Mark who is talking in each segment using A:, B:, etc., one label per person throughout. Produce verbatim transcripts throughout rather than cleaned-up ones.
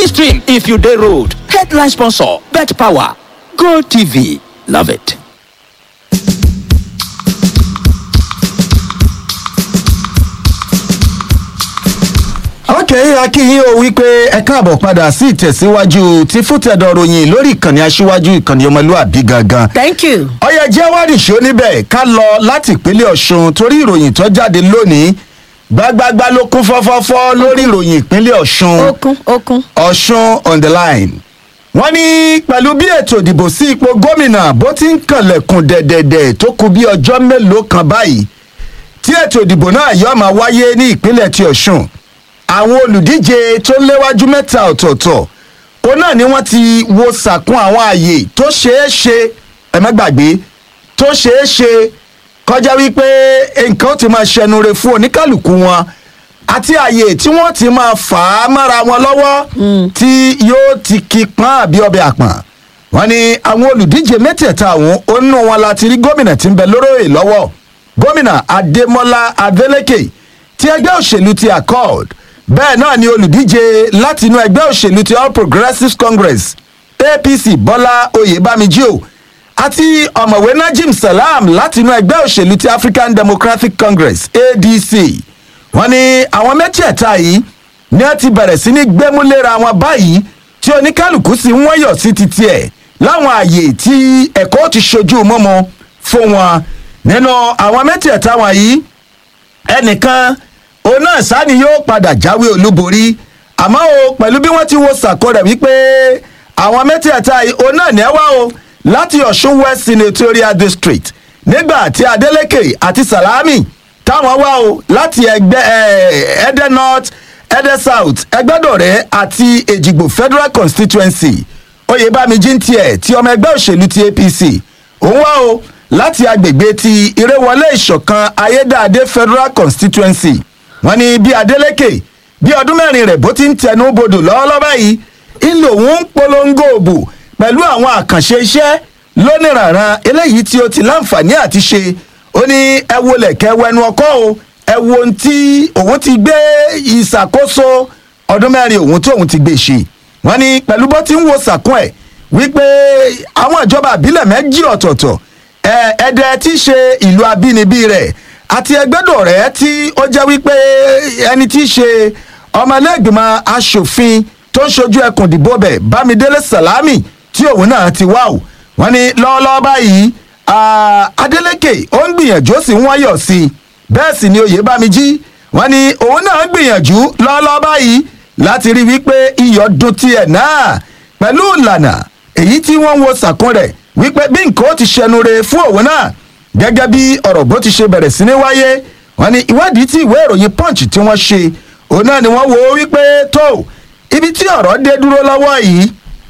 A: steady stream if you dey road. Headline sponsor, Bet Power, Go T V, love it.
B: Okay, akíyín o wípé ẹ káàbọ̀ padà sí ìtẹ̀síwájú tí fútẹ̀dọ̀ ròyìn lórí ìkànnì aṣíwájú ìkànnì ọmọlúàbí gangan.
C: Thank you.
B: ọyẹ jẹ́ wádìí ṣó níbẹ̀ ká lọ láti ìpínlẹ̀ ọ̀ṣun torí ìròyìn tó jáde lónìí gbágbágbá ló kún fọ́fọ́fọ́ lórí ìròyìn ìpínlẹ̀ ọ̀ṣun.
C: Okun okun.
B: ọ̀ṣun on the line. wọ́n ní pẹ̀lú bí ètò ìdìbò sí ipò gómìnà bó ti ń kànlẹ̀kùn dẹ̀dẹ̀dẹ̀ tó kù bí ọjọ́ mélòó kan báyìí tí ètò ìdìbò náà yóò máa wáyé ní ìpínlẹ̀ ti ọ̀ṣun àwọn olùdíje tó léwájú mẹ́ta ọ̀tọ̀ọ̀tọ̀ òun náà ni wọ́n ti wo sàkún àwọn ààyè tó ṣeé ṣe ẹ má gbàgbé tó ṣeé ṣe kọjá wípé nǹkan ó ti máa ṣẹnure fún oníkálukú wọn àti ààyè tí wọ́n ti máa fà á mára wọn lọ́wọ́ tí yóò ti kí pọ́n àbí ọbẹ̀ àpọ̀n wọ́n ní àwọn olùdíje mẹ́tẹ̀ẹ̀ta àwọn onú wọn láti rí gómìnà tí ń bẹ lóróyè lọ́wọ́ gómìnà adémọlá adélèké ti ẹgbẹ́ òṣèlú ti accord bẹ́ẹ̀ náà ni olùdíje láti inú ẹgbẹ́ òṣèlú ti all progressives congress apc bọ́lá oyèbámijí o àti ọ̀mọ̀wé najim salam láti inú ẹgbẹ́ òṣèlú ti african democratic congress adc wọ́n ní àwọn mẹ́tẹ̀ẹ̀ta yìí ni wọ́n ti bẹ̀rẹ̀ sí ní gbẹ́múlẹ́ra wọn báyìí tí oníkálukú sì ń wọ́yọ̀ sí ti tiẹ̀ láwọn ààyè tí ẹ̀kọ́ ti ṣojú mọ́mọ́ fún wọn nínú àwọn mẹ́tẹ̀ẹ̀ta wọ̀nyí ẹnìkan òun náà sáni yóò padà jáwé olúborí àmọ́ o pẹ̀lú bí wọ́n ti wo sàkó rẹ̀ wípé àwọn mẹ́tẹ̀ẹ̀ta yìí òun náà ní ẹ wá o láti ọ̀ṣun west senatorial district nígbà tí adeleke àti salami táwọn wá o láti ẹgbẹ́ ẹ̀ẹ́dẹ́ north ẹ̀ẹ́dẹ́ south ẹgbẹ́dọ̀rẹ́ àti èjìgbò federal constituency oyèbámijí ń tiẹ̀ tí ọmọ ẹgbẹ́ òṣèlú ti apc òun wá o láti agbègbè ti ìrẹ́wọlé ìṣọ̀kan ayédáadé federal constituency wọ́n ní bí adeleke bí ọdún mẹ́rin rẹ̀ bó ti ń tẹnu bodò lọ́wọ́lọ́wọ́ báyìí ńlò òun ń polongo òbò pẹ̀lú àwọn àkànṣe iṣẹ́ lónìrànràn eléyìí tí ó ti láǹfààní àti ṣe ó ní ẹ wo lẹ̀kẹ́ wẹnu ọkọ́ o ẹ wo ohun tí òun ti gbé ìṣàkóso ọdún mẹ́rin òun tí òun ti gbé ṣe wọ́n ní pẹ̀lú bó ti ń wo sàkún ẹ̀ wípé àwọn ìjọba àbílẹ̀ méjì ọ̀tọ̀ọ̀tọ̀ ẹ̀ẹ́dẹ́ tí í ṣe ìlú abínibí rẹ̀ àti ẹgbẹ́dọ̀rẹ́ tí ó jẹ́ wípé ẹni tí í ṣe ọmọlẹ́gbìmọ̀ asòfin tó ń ṣojú ẹkùn ìdìbò bẹ̀ bámidélé sàlámì tí òun náà ti wá o wọ́n ní lọ́wọ́lọ́wọ́ báyìí adeleke ó ń gbìyànjú ó sì ń wáyọ̀ sí i bẹ́ẹ̀ sì ni oyèbámijí wọ́n ní òun náà ń gbìyànjú lọ́wọ́lọ́wọ́ báyìí láti rí wípé iyọ̀ dun tiẹ̀ náà pẹ̀lú ìlànà èyí tí wọ́n ń wo sàkún rẹ̀ wípé bí nǹkan ó ti ṣẹnure fún òun náà gẹ́gẹ́ bí ọ̀rọ̀ bó ti ṣe bẹ̀rẹ̀ sí ní wáyé wọ́n ní ìwádìí tí ìwé ìròyìn punch tí wọ́n ṣe òun náà ni wọ́n wo wípé tó ibi tí ọ̀rọ̀ dé dúró lọ́wọ́ yìí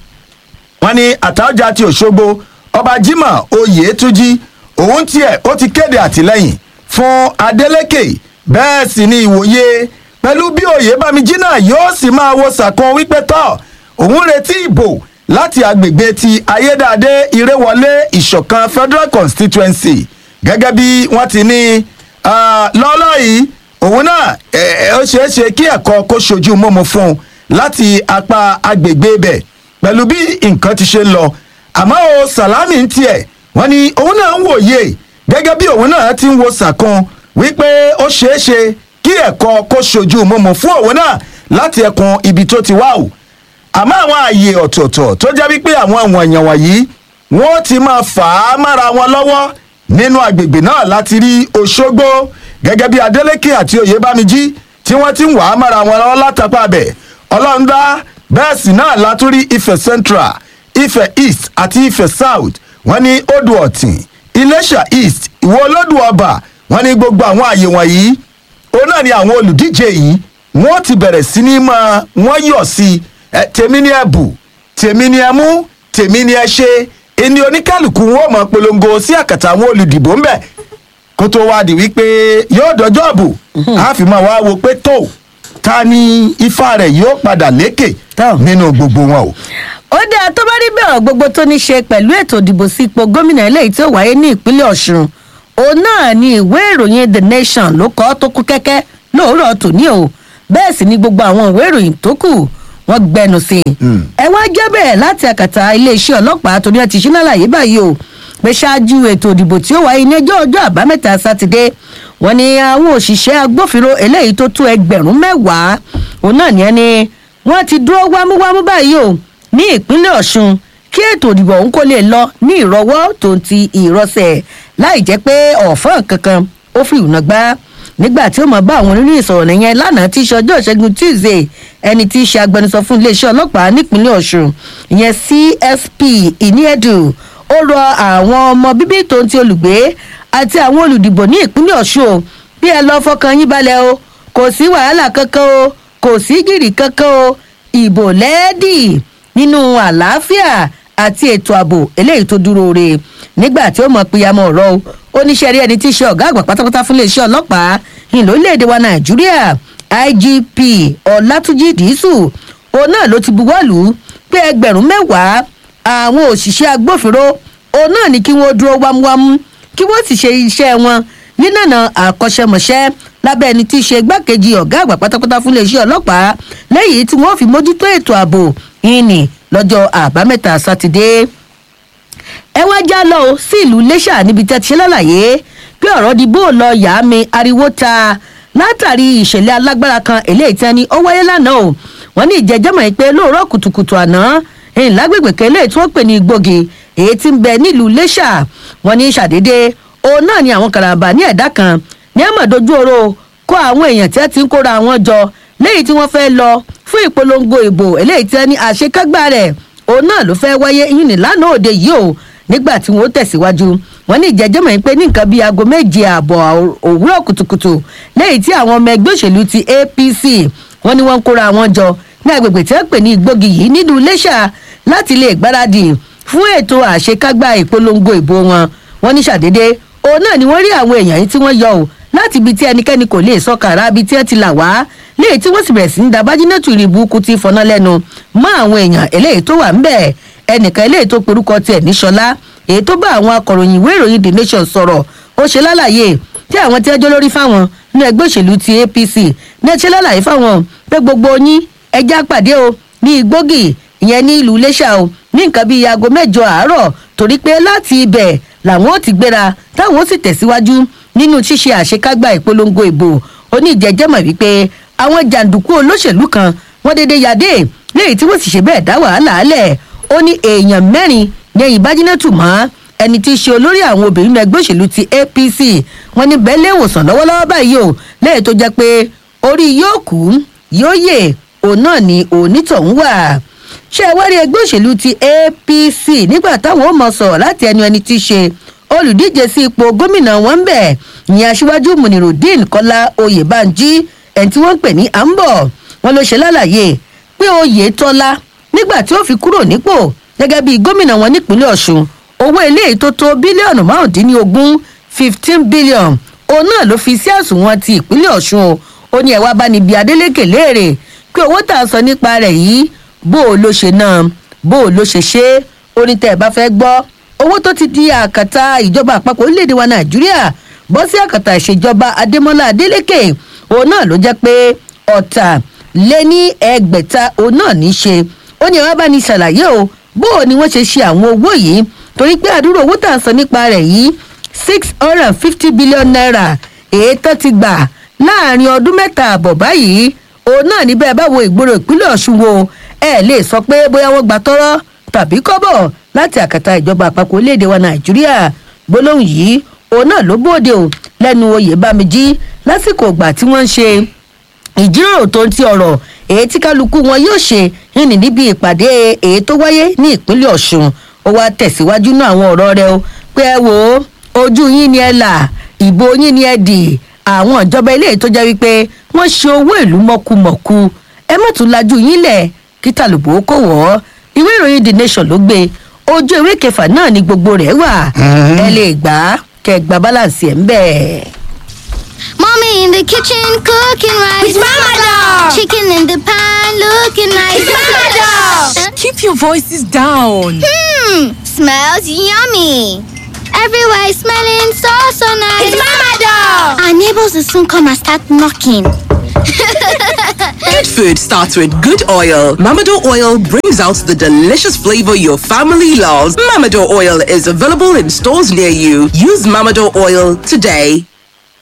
B: wọ́n ní àtàwọ̀jà ti òṣogbo ọba jimoh oyètúnjí òun tiẹ̀ ó ti kéde àtìlẹ́yìn fún adeleke bẹ́ẹ̀ sì ni ìwòye pẹ̀lú bí oyèbámijí náà yóò sì máa wo sàkún wípé tọ́ òun retí ìbò láti agbègbè ti ayédáadé ìrẹ́wọlé ìṣọ̀kan federal constituency gẹ́gẹ́ bí wọ́n ti ní lọ́lọ́ yìí òun náà ó ṣeé ṣe kí ẹ̀kọ́ kó ṣojú mọ́mọ́ fún un láti apá agbègbè ibẹ̀ pẹ̀lú bí nǹkan ti ṣe ń lọ àmọ́ o salami ń tiẹ̀ wọ́n ní òun náà ń wòye gẹ́gẹ́ bí òun náà ti ń wo sàkún wípé ó ṣeé ṣe kí ẹ̀kọ́ kó ṣojú mọ́mọ́ fún òun náà láti ẹkùn ibi tó ti wá o àmọ́ àwọn ààyè ọ̀tọ̀ọ̀tọ̀ tó jẹ́ wípé àwọn àwọn èèyàn wọ̀nyí wọ́n ti máa fà á mára wọn lọ́wọ́ nínú agbègbè náà láti rí òṣogbo gẹ́gẹ́ bí adeleke àti oyèbámijí tí wọ́n ti ń wà á mára wọn lọ́wọ́ látàpá abẹ̀ ọlọ́ńdá bẹ́ẹ̀ sì náà látúrí ife central ife east àti ife south wọ́n ní odò ọ̀tìn iléṣà east ìwọ olódù ọba wọ́n ní gbogbo àwọn ààyè wọ̀nyí òun náà ni àwọn olùdíje yìí wọ́n ti bẹ̀rẹ̀ sí ní máa wọ́n yọ̀ sí i tèmi ni ẹ bù tèmi ni ẹ mú tèmi ni ẹ ṣe ẹni oníkálukú wọn mọ polongo sí àkàtà àwọn olùdìbò ńbẹ kó tó wá di wípé yóò dọjọ́ bù á fi máa wá wo pé tó ta ni ifá rẹ̀ yóò padà lékè nínú gbogbo wọn o.
C: ó dáa tó bá rí bẹ́ẹ̀ gbogbo tó ní ṣe pẹ̀lú ètò ìdìbò sí ipò gómìnà eléyìí tí ó wáyé ní ìpínlẹ̀ ọ̀ṣun òun náà ni ìwé ìròyìn the nation ló kọ́ tó kú kẹ́kẹ́ lóòrọ̀ tòní o bẹ́ẹ̀ sì ni gbogbo àwọn ìwé ìròyìn tó kù wọ́n gbẹnu sí i. ẹ wá jẹ́ bẹ́ẹ̀ láti àkàtà iléeṣẹ́ ọlọ́pàá torí ẹ ti ṣí lálàyé báyìí o pé ṣáájú ètò ìdìbò tí ó wáyé ní ọjọ́ ọjọ́ àbámẹ́ta sátidé wọ́n ní àwọn òṣìṣẹ́ agbófinró eléyìí tó tó ẹgbẹ̀rún mẹ́wàá òun náà ní ẹni wọ́n ti dúró wámúwámú báyìí o ní ìpínlẹ̀ ọ̀ṣun kí ètò ìdìbò ọ̀hún kó lè lọ ní ìrọwọ́ tó ń ti ìrọsẹ̀ láì jẹ́ pé ọ̀fọ́n kankan ó fi ìrùnà gbá nígbà tí ó mọ̀ bá àwọn oníròyìn sọ̀rọ̀ nìyẹn lánàá tí í ṣe ọjọ́ ìṣẹ́gun tuesday ẹni tí í ṣe agbẹnusọ fún iléeṣẹ́ ọlọ́pàá nípínlẹ̀ ọ̀ṣun ìyẹn c s p ìníẹ̀dù ó rọ àwọn ọmọ bíbí tó ń ti olùgbé àti àwọn olùdìbò ní ìpínlẹ̀ ọ̀ṣun bí ẹ lọ fọkàn yín balẹ̀ o kò sí wàhálà kankan o kò sí gìrì kankan o ìbò lẹ́ẹ̀dì nínú àlàáfíà àti ètò ààbò eléyìí tó dúró re nígbà tí ó mọ̀ pìyàmọ̀ ọ̀rọ̀ o oníṣẹ́ rí ẹni tí í ṣe ọ̀gá àgbà pátápátá fún iléeṣẹ́ ọlọ́pàá ìlú orílẹ̀-èdè wa nàìjíríà i g p ọ̀làtúnjì dìísù òun náà ló ti buwọ́ lù ú pé ẹgbẹ̀rún mẹ́wàá àwọn òṣìṣẹ́ agbófinró òun náà ní kí wọ́n dúró wámúwámú kí wọ́n sì ṣe iṣẹ́ wọn nínànà àkọ́ṣẹ́mọṣẹ́ lábẹ́ ẹni tí í ṣe igbákejì ọ̀gá àgbà pátápátá fún iléeṣẹ́ ọlọ́pàá lẹ́yìn tí wọ́n fi mójútó ètò ààbò ìní lọ́jọ́ àbámẹ́ta sátidé. ẹ wá já lọ sí ìlú iléṣà níbi tẹ́ ti ṣe lálàyé pé ọ̀rọ̀ di bó lọ yàá mi ariwo ta látàrí ìṣẹ̀lẹ̀ alágbára kan eléyìí tí wọ́n ní ó wáyé lánàá o wọ́n ní ìjẹ́jẹ́mọ̀ pé lóòrọ̀ kùtùkùtù àná ìlágbègbè kẹlẹ́ tí wọ́n pè ní igbógi èyí tí ń bẹ nílùú iléṣà wọ́n ní ṣàdédé òun náà ni àwọn karambà ní ẹ̀dá kan ní àmọ̀dójú oró kó àwọn èèyàn tí wọ́n ti ń kóra àwọn jọ léyìí tí wọ́n fẹ́ lọ fún ìpolongo ìbò eléyìí tí wọ́n ní àṣekágbá rẹ̀ òun náà ló fẹ́ wáyé yìí ní lánàá òde yìí o nígbà tí wọ́n tẹ̀síwájú wọ́n ní ìjẹ́jẹ́mọ̀ pé ní nǹkan bíi aago méje ààbọ̀ òwúrọ̀ kùtùkùtù léyìí tí àwọn ọmọ ẹgbẹ́ òṣèlú ti a p c wọ́n ní wọ́n ń kóra àwọn jọ ní agbègbè tí wọ́n pè ní igbógi yìí nílùú iléṣà láti lè gbáradì fún ètò àṣekágbá ìpolongo ìbò wọn wọ́n ní ṣàdédé òun náà ni wọ́n rí àwọn èèyàn yìí tí wọ́n yọ ò láti ibi tí ẹnikẹ́ni kò lè sọ kàrá ibi tí ẹ ti là wá léyìí tí wọ́n sì bẹ̀rẹ̀ sí ń da bájínátù ìrìbùkù ti fọná lẹ́nu mọ́ àwọn èèyàn eléyìí tó wà ń bẹ̀ ẹnìkan eléyìí tó perúkọ tiẹ̀ níṣọlá èyí tó bá àwọn akọ̀ròyìn ìwé ìròyìn the nation sọ̀rọ̀ ó ṣe lálàyé tí àwọn tí ẹjọ́ lórí fáwọn ní ẹgbẹ́ òṣèlú ti a p c ní ẹ ṣe lálàyé fáwọn pé gbogbo yín ẹjá pàdé o ní igbógi ìyẹn ní ìlú iléṣà o ní nǹkan bíi aago mẹ́jọ àárọ̀ torí pé láti ibẹ̀ làwọn ò ti gbéra táwọn ó sì tẹ̀síwájú nínú ṣíṣe àṣekágbá ìpolongo ìbò oníjẹjẹmọ̀ wípé àwọn jàǹdùkú olóṣèlú kan wọ́n déédéé yadé léyìí tí wọ́n sì ṣe bẹ́ẹ̀ dá wàhálà alẹ̀ ó ní èèyàn mẹ́rin yẹn ìbájínátù mọ́ ẹni tí í ṣe olórí àwọn obìnrin ẹgbẹ́ òṣèlú ti a p c wọ́n ní bẹ́ẹ̀ léwòsàn lọ́wọ́lọ́wọ́ báyìí o lẹ́yìn tó jẹ́ pé orí yóò kú yóò yè òun náà ni onítọ̀hún wà ṣé ẹ wá rí ẹgbẹ́ òṣèlú ti a p c nígbà táwọn ò mọ̀ sọ̀rọ̀ láti ẹnu ẹni tí í ṣe olùdíje sí ipò gómìnà wọn bẹ̀ ìyẹn aṣíwájú munirudeen kọ́lá oyèbánjí ẹni tí wọ́n ń pè ní ambo wọn ló ṣe lálàyé pé oyètọ́lá nígbà tí ó fi kúrò nípò gẹ́gẹ́ bí gómìnà wọn nípínlẹ̀ ọ̀ṣun owó eléyìí tó tó bílíọ̀nù márùndínlógún fifteen billion òun náà ló fi sí àsùnwọ̀n ti ìpínlẹ̀ ọ̀ṣun o ó ní ẹ̀wá bá níbi adélékè léèrè pé owó tà ń sọ nípa rẹ̀ yìí bó o ló ṣe náà bó o ló ṣe ṣe é ó ní tẹ́ ẹ bá fẹ́ gbọ́ owó tó ti di àkàtà ìjọba àpapọ̀ orílẹ̀-èdè wa nàìjíríà bọ́ sí àkàtà ìṣèjọba adémọ́lá adélékè òun náà ló jẹ́ pé ọ̀tà lé ní ẹgbẹ̀ta òun náà ní í ṣe ó ní ẹ̀wá bá ní ṣàlàyé o bó o ni wọ́n ṣe ṣe àwọn owó yìí torí pé àdúrà owó tà ń sọ nípa rẹ̀ yìí six hundred and fifty billion naira èyí tó ti gbà láàrin ọdún mẹ́ta àbọ̀ báyìí òun náà níbẹ̀ bá wo ìgboro ìpínlẹ̀ ọ̀ṣun wo ẹ lè sọ pé bóyá wọ́n gba tọ́rọ́ tàbí kọ́bọ̀ láti àkàtà ìjọba àpapọ̀ orílẹ̀-èdè wa nàìjíríà gbólóhùn yìí òun náà ló bóde o lẹ́nu oyèbámijí lásìkò ìgbà tí wọ́n ń ṣe ìjíròrò tó ń ti ọ̀rọ̀ èyí tí kálukú wọn yóò ṣe yìnyín níbi ìpàdé èyí tó wáyé ní ìpínlẹ̀ ọ̀ṣun ó wá tẹ̀síwájú náà àwọn ọ̀rọ̀ rẹ o pé ẹ wò ó ojú yín ni ẹ là ìbò yín ni ẹ dì àwọn ìjọba eléyìí tó jẹ́ wípé wọ́n ṣe owó ìlú mọ̀kùmọ̀kù ẹ má tún lajú yín lẹ̀ kí tàlùbọ̀ kò wọ́ ìwé ìròyìn the nation ló gbé ojú ìwé kẹfà náà ni gbogbo rẹ̀ wà ẹ lè gbà á kẹ gbà balance ẹ̀ ń bẹ̀.
D: Mommy in the kitchen cooking rice.
E: It's Mama Dog.
D: Chicken in the pan looking nice.
E: It's Mama Dog.
F: Keep your voices down.
D: Hmm, smells yummy. Everywhere is smelling so so nice.
E: It's Mama Dog.
D: Our neighbors will soon come and start knocking.
F: Good food starts with good oil. Mamado oil brings out the delicious flavor your family loves. Mamado oil is available in stores near you. Use Mamado oil today.